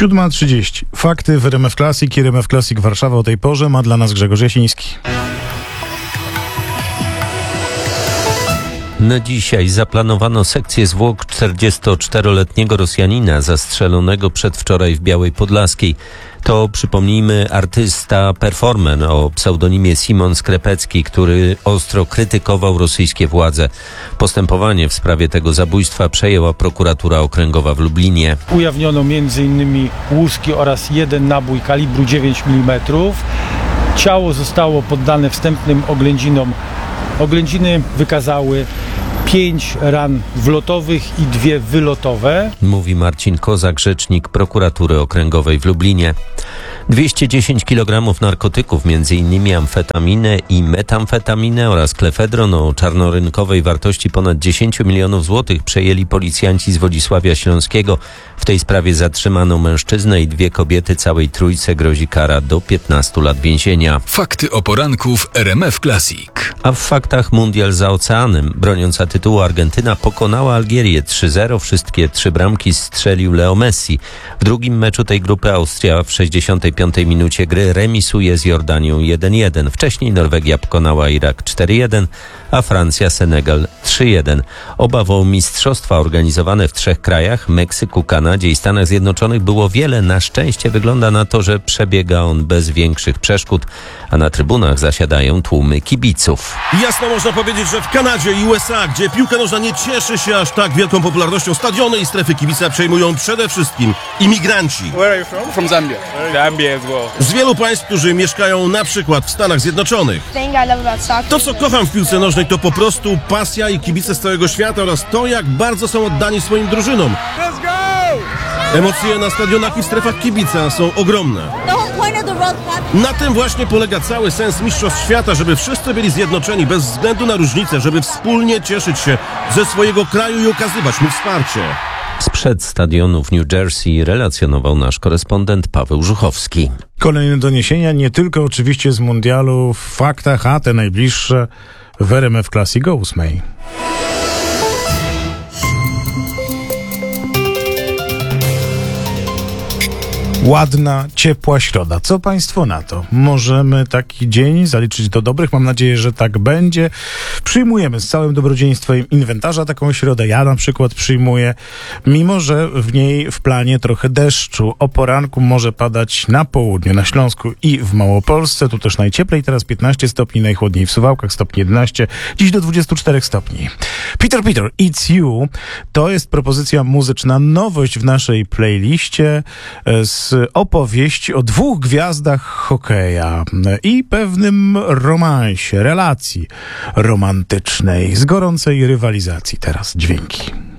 7:30. Fakty w RMF Classic i RMF Classic Warszawa o tej porze ma dla nas Grzegorz Jasiński. Na dzisiaj zaplanowano sekcję zwłok 44-letniego Rosjanina zastrzelonego przedwczoraj w Białej Podlaskiej. To, przypomnijmy, artysta performer o pseudonimie Simon Skrepecki, który ostro krytykował rosyjskie władze. Postępowanie w sprawie tego zabójstwa przejęła prokuratura okręgowa w Lublinie. Ujawniono m.in. łuski oraz jeden nabój kalibru 9 mm. Ciało zostało poddane wstępnym oględzinom. Oględziny wykazały 5 ran wlotowych i 2 wylotowe. Mówi Marcin Kozak, rzecznik prokuratury okręgowej w Lublinie. 210 kg narkotyków, m.in. amfetaminę i metamfetaminę oraz klefedron o czarnorynkowej wartości ponad 10 milionów złotych przejęli policjanci z Wodzisławia Śląskiego. W tej sprawie zatrzymano mężczyznę i 2 kobiety. Całej trójce grozi kara do 15 lat więzienia. Fakty o poranku w RMF Classic. A w faktach mundial za oceanem. Broniąca tytułu Argentyna pokonała Algierię 3-0. Wszystkie 3 bramki strzelił Leo Messi. W drugim meczu tej grupy Austria w 65 minucie gry remisuje z Jordanią 1-1. Wcześniej Norwegia pokonała Irak 4-1, a Francja Senegal 3-1. Obaw o mistrzostwa organizowane w 3 krajach, Meksyku, Kanadzie i Stanach Zjednoczonych było wiele. Na szczęście wygląda na to, że przebiega on bez większych przeszkód, a na trybunach zasiadają tłumy kibiców. Jasno można powiedzieć, że w Kanadzie i USA, gdzie piłka nożna nie cieszy się aż tak wielką popularnością, stadiony i strefy kibica przejmują przede wszystkim imigranci. Where are you from? From Zambia. Zambia as well. Z wielu państw, którzy mieszkają na przykład w Stanach Zjednoczonych. To, co kocham w piłce nożnej, to po prostu pasja i kibice z całego świata oraz to, jak bardzo są oddani swoim drużynom. Let's go! Emocje na stadionach i w strefach kibica są ogromne. Na tym właśnie polega cały sens Mistrzostw Świata, żeby wszyscy byli zjednoczeni bez względu na różnice, żeby wspólnie cieszyć się ze swojego kraju i okazywać mu wsparcie. Sprzed stadionu w New Jersey relacjonował nasz korespondent Paweł Żuchowski. Kolejne doniesienia, nie tylko oczywiście z mundialu w faktach, a te najbliższe w RMF Classic o 8:00. Ładna, ciepła środa. Co państwo na to? Możemy taki dzień zaliczyć do dobrych? Mam nadzieję, że tak będzie. Przyjmujemy z całym dobrodziejstwem inwentarza taką środę. Ja na przykład przyjmuję, mimo że w niej w planie trochę deszczu. O poranku może padać na południu, na Śląsku i w Małopolsce. Tu też najcieplej, teraz 15 stopni, najchłodniej w Suwałkach, stopni 11, dziś do 24 stopni. Peter, It's You to jest propozycja muzyczna, nowość w naszej playliście z opowieści o 2 gwiazdach hokeja i pewnym romansie, relacji romantycznej, z gorącej rywalizacji. Teraz dźwięki.